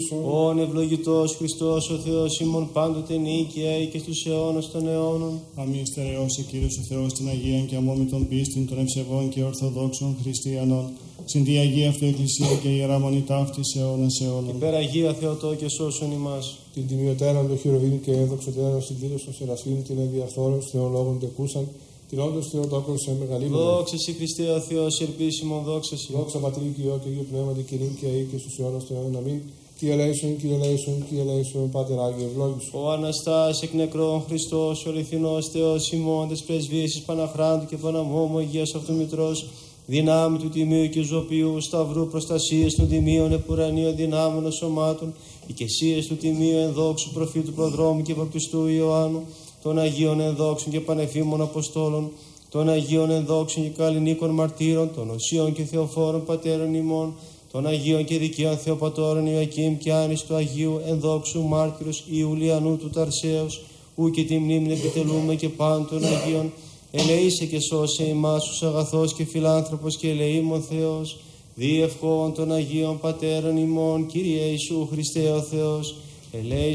Ον ευλογητός Χριστός ο Θεός ημών πάντοτε νίκαια ή και στους αιώνας των αιώνων. Αμήν στερεώσει Κύριος ο Θεός την Αγίαν και αμόμητον πίστην των ευσεβών και ορθοδόξων χριστιανών. Συν τη Αγία αυτού Εκκλησία και Ιερά Μονή ταύτης αιώνας αιώνων. Υπεραγία Θεοτό και σώσον ημάς. Την τιμιωτέραν του Χειροβήμ και έδοξο τέραν συντήρησον Σερασφήν την ενδιαφθόρων θεολόγων και κούσαν. Την όντως Θεοτόκον σε μεγαλύτερο. Δόξα σοι Χριστέ ο Θεός, ελπίσιμον δόξα σοι. Δόξα Πατρί και Υιό και Υιού Πνεύματι και νυν και αεί και στους αιώνας των αιώνων. Αμήν. Κύριε ελέησον, Κύριε ελέησον, Κύριε ελέησον, Πάτερ Άγιο ευλόγησον. Ο Αναστάς εκ νεκρών Χριστός, ο αληθινός Θεός ημών, τες πρεσβύσεις Παναχράντου και Παναμόμου Αγίας αυτού Μητρός, δυνάμει του Τιμίου και Ζωπίου, Σταυρού προστασίες των Τιμίων επουρανίων δυνάμεων σωμάτων, οικεσίες του Τιμίου ενδόξου προφήτου Προδρόμου και Βαπτιστού Ιωάννου, των Αγίων ενδόξων και Πανεφήμων Αποστόλων, των Αγίων ενδόξων και καλλινίκων μαρτύρων, των Οσίων και Θεοφόρων Πατέρων ημών, των Αγίων και Δικαίων Θεοπατώρων Ιωακήμ και Άνης του Αγίου ενδόξου μάρτυρος Ιουλιανού του Ταρσέως, ου και τη μνήμη επιτελούμε και πάντων των Αγίων. Ελεήσε και σώσε ημάς τους αγαθός και φιλάνθρωπος και ελεήμων Θεός, δι' ευχών των Αγίων Πατέρων ημών, Κύριε Ιησού Χριστέ ο Θεός, ελέησε